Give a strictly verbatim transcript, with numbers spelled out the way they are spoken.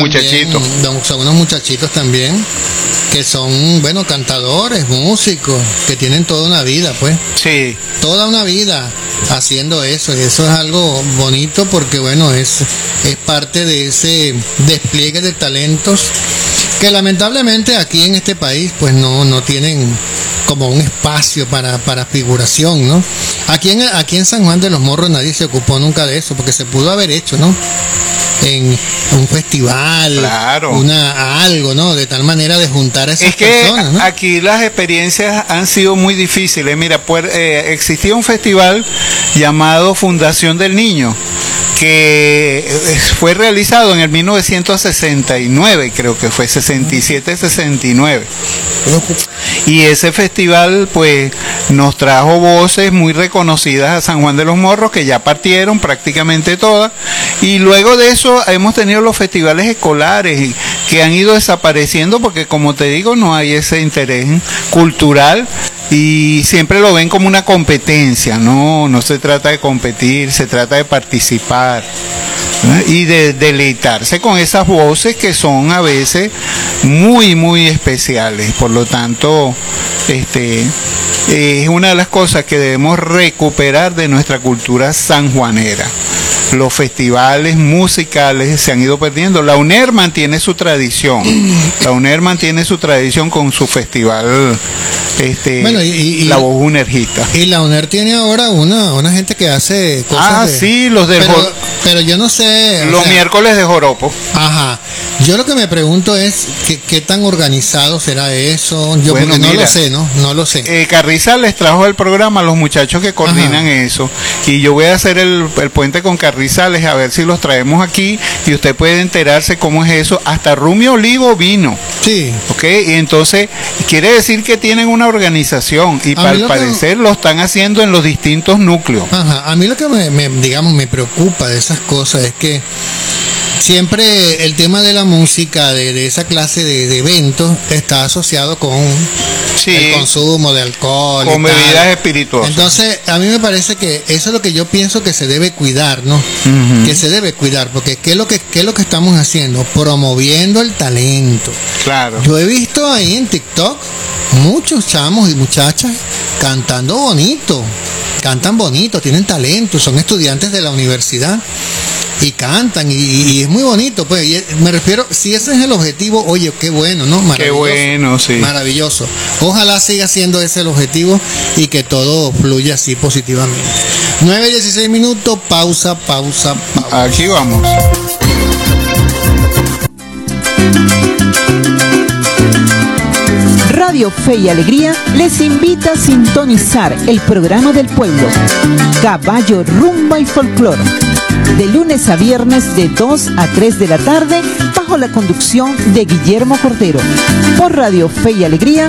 muchachitos. Son unos muchachitos también que son, bueno, cantadores, músicos, que tienen toda una vida, pues. Sí. Toda una vida haciendo eso. Y eso es algo bonito porque, bueno, es, es parte de ese despliegue de talentos que lamentablemente aquí en este país, pues no, no tienen como un espacio para, para figuración, ¿no? Aquí en, aquí en San Juan de los Morros nadie se ocupó nunca de eso, porque se pudo haber hecho, ¿no? En un festival, claro, una algo, ¿no? De tal manera de juntar a esas es que personas, ¿no? Aquí las experiencias han sido muy difíciles. Mira, pues, eh, existía un festival llamado Fundación del Niño, que fue realizado en el mil novecientos sesenta y nueve, creo que fue sesenta y siete, sesenta y nueve. Y ese festival pues nos trajo voces muy reconocidas a San Juan de los Morros, que ya partieron prácticamente todas, y luego de eso hemos tenido los festivales escolares que han ido desapareciendo porque, como te digo, no hay ese interés cultural y siempre lo ven como una competencia. No, no se trata de competir, se trata de participar, ¿no? Y de deleitarse con esas voces que son a veces muy, muy especiales. Por lo tanto, este es una de las cosas que debemos recuperar de nuestra cultura sanjuanera. Los festivales musicales se han ido perdiendo. La UNER mantiene su tradición. La UNER mantiene su tradición con su festival, este, bueno, y, y, La Voz Unergista. Y la UNER tiene ahora una, una gente que hace cosas. Ah, de, sí, los del pero, jor... pero yo no sé. Los sea, miércoles de joropo. Ajá. Yo lo que me pregunto es ¿qué, qué tan organizado será eso? Yo bueno, porque no mira, lo sé, ¿no? No lo sé. Eh, Carriza les trajo el programa a los muchachos que coordinan Ajá. eso. Y yo voy a hacer el, el puente con Carrizales a ver si los traemos aquí y usted puede enterarse cómo es eso. Hasta Rumi Olivo vino. Sí. Ok, y entonces quiere decir que tienen una organización y al parecer que... lo están haciendo en los distintos núcleos. Ajá. A mí lo que me, me digamos me preocupa de esas cosas es que siempre el tema de la música, de, de esa clase de, de eventos, está asociado con sí, el consumo de alcohol. Con bebidas espirituosas. Entonces, a mí me parece que eso es lo que yo pienso que se debe cuidar, ¿no? Uh-huh. Que se debe cuidar, porque ¿qué es lo que, qué es lo que estamos haciendo? Promoviendo el talento. Claro. Yo he visto ahí en TikTok muchos chamos y muchachas cantando bonito. Cantan bonito, tienen talento, son estudiantes de la universidad. Y cantan, y, y es muy bonito, pues. Y me refiero, si ese es el objetivo, oye, qué bueno, ¿no? Maravilloso. Qué bueno, sí. Maravilloso. Ojalá siga siendo ese el objetivo y que todo fluya así positivamente. nueve y dieciséis minutos, pausa, pausa, pausa. Aquí vamos. Radio Fe y Alegría les invita a sintonizar el programa del pueblo, Caballo, Rumba y Folclor, de lunes a viernes de dos a tres de la tarde, bajo la conducción de Guillermo Cordero, por Radio Fe y Alegría